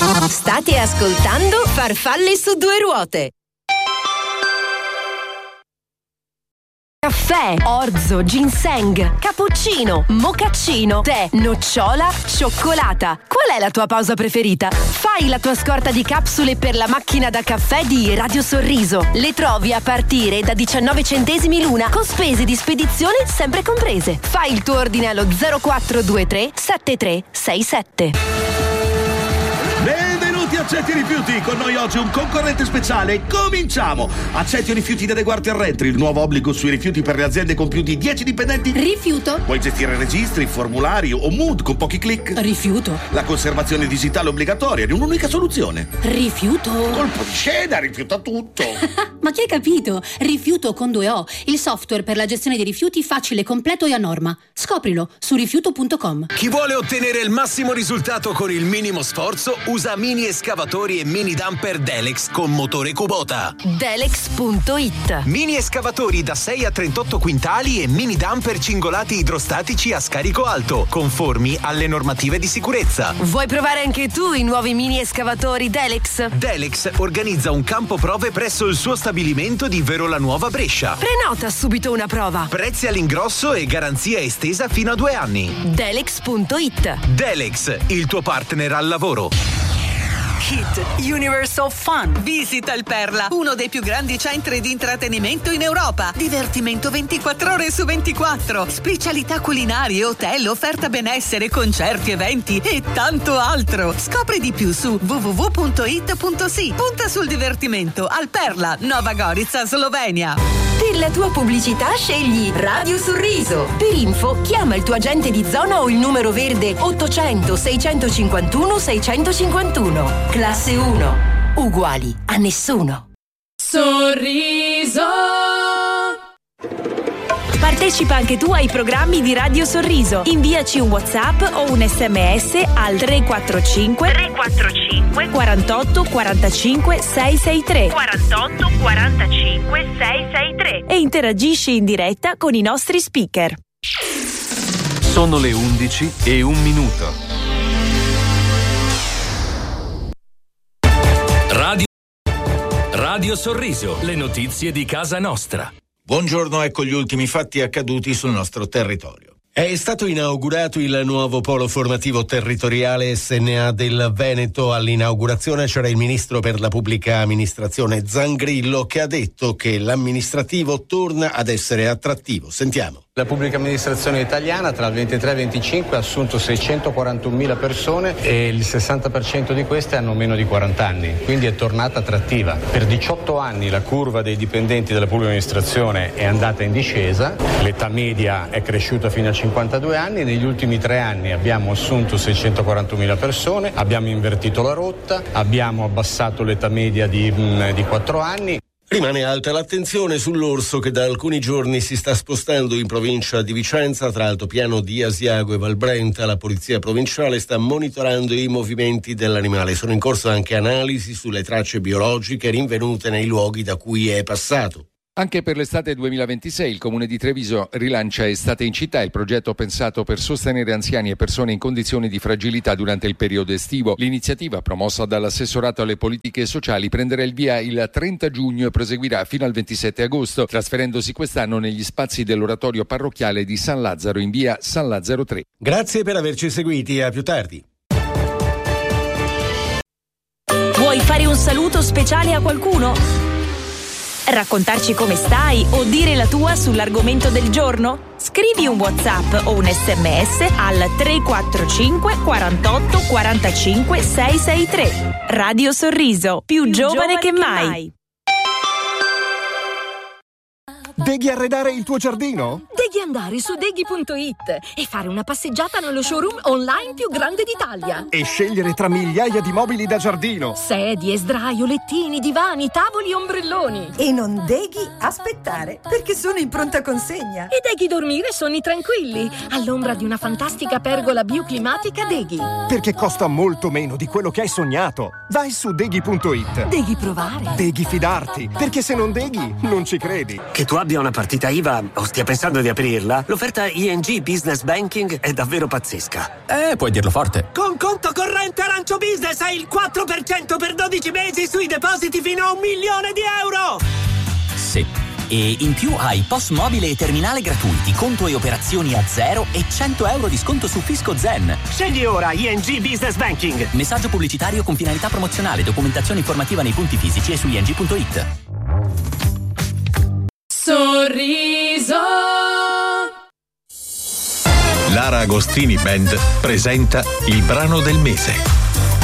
State ascoltando Farfalle su due ruote. Caffè, orzo, ginseng, cappuccino, mocaccino, tè, nocciola, cioccolata. Qual è la tua pausa preferita? Fai la tua scorta di capsule per la macchina da caffè di Radio Sorriso. Le trovi a partire da 19 centesimi l'una, con spese di spedizione sempre comprese. Fai il tuo ordine allo 0423 7367. Benvenuti a Accetti Rifiuti, con noi oggi un concorrente speciale. Cominciamo! Accetti Rifiuti delle Guardie Arrentri, il nuovo obbligo sui rifiuti per le aziende con più di 10 dipendenti. Rifiuto. Puoi gestire registri, formulari o mood con pochi click. Rifiuto. La conservazione digitale obbligatoria di un'unica soluzione. Rifiuto. Colpo di scena, rifiuta tutto. Ma chi hai capito? Rifiuto con 2 O, il software per la gestione dei rifiuti facile, completo e a norma. Scoprilo su rifiuto.com. Chi vuole ottenere il massimo risultato con il minimo sforzo usa mini escavatori e mini dumper Delex con motore Kubota. Delex.it. Mini escavatori da 6 a 38 quintali e mini dumper cingolati idrostatici a scarico alto, conformi alle normative di sicurezza. Vuoi provare anche tu i nuovi mini escavatori Delex? Delex organizza un campo prove presso il suo stabilimento di Verola Nuova Brescia. Prenota subito una prova. Prezzi all'ingrosso e garanzia estesa fino a 2 anni. Delex.it. Delex, il tuo partner al lavoro. Hit Universe of Fun. Visita il Perla, uno dei più grandi centri di intrattenimento in Europa. Divertimento 24 ore su 24. Specialità culinarie, hotel, offerta benessere, concerti, eventi e tanto altro. Scopri di più su www.it.si. Punta sul divertimento al Perla, Nova Gorica, Slovenia. Per la tua pubblicità scegli Radio Sorriso. Per info chiama il tuo agente di zona o il numero verde 800 651 651. Classe 1. Uguali a nessuno. Sorriso. Partecipa anche tu ai programmi di Radio Sorriso. Inviaci un WhatsApp o un SMS al 345 48 45 663 48 45 663 e interagisci in diretta con i nostri speaker. Sono le 11:01. Radio Sorriso, le notizie di casa nostra. Buongiorno, ecco gli ultimi fatti accaduti sul nostro territorio. È stato inaugurato il nuovo polo formativo territoriale SNA del Veneto. All'inaugurazione c'era il ministro per la pubblica amministrazione Zangrillo, che ha detto che l'amministrativo torna ad essere attrattivo. Sentiamo. La pubblica amministrazione italiana tra il 23 e il 25 ha assunto 641.000 persone e il 60% di queste hanno meno di 40 anni, quindi è tornata attrattiva. Per 18 anni la curva dei dipendenti della pubblica amministrazione è andata in discesa, l'età media è cresciuta fino a 52 anni, negli ultimi 3 anni abbiamo assunto 641.000 persone, abbiamo invertito la rotta, abbiamo abbassato l'età media di 4 anni. Rimane alta l'attenzione sull'orso che da alcuni giorni si sta spostando in provincia di Vicenza tra Altopiano di Asiago e Valbrenta. La polizia provinciale sta monitorando i movimenti dell'animale. Sono in corso anche analisi sulle tracce biologiche rinvenute nei luoghi da cui è passato. Anche per l'estate 2026 il Comune di Treviso rilancia Estate in città, il progetto pensato per sostenere anziani e persone in condizioni di fragilità durante il periodo estivo. L'iniziativa, promossa dall'assessorato alle politiche sociali, prenderà il via il 30 giugno e proseguirà fino al 27 agosto, trasferendosi quest'anno negli spazi dell'oratorio parrocchiale di San Lazzaro in via San Lazzaro 3. Grazie per averci seguiti, a più tardi. Vuoi fare un saluto speciale a qualcuno? Raccontarci come stai o dire la tua sull'argomento del giorno? Scrivi un WhatsApp o un SMS al 345 48 45 663. Radio Sorriso, più giovane che mai. Devi arredare il tuo giardino? Devi andare su deghi.it e fare una passeggiata nello showroom online più grande d'Italia. E scegliere tra migliaia di mobili da giardino. Sedie, sdraio, lettini, divani, tavoli e ombrelloni. E non devi aspettare, perché sono in pronta consegna. E devi dormire sonni tranquilli, all'ombra di una fantastica pergola bioclimatica Deghi. Perché costa molto meno di quello che hai sognato. Vai su deghi.it. Devi provare. Devi fidarti, perché se non deghi, non ci credi. Che tu abbia una partita IVA o stia pensando di aprirla, l'offerta ING Business Banking è davvero pazzesca. Puoi dirlo forte. Con conto corrente Arancio Business hai il 4% per 12 mesi sui depositi fino a €1 milione. Sì. E in più hai POS mobile e terminale gratuiti, conto e operazioni a zero e €100 di sconto su Fisco Zen. Scegli ora ING Business Banking. Messaggio pubblicitario con finalità promozionale. Documentazione informativa nei punti fisici e su ing.it. Sorriso. Lara Agostini Band presenta il brano del mese.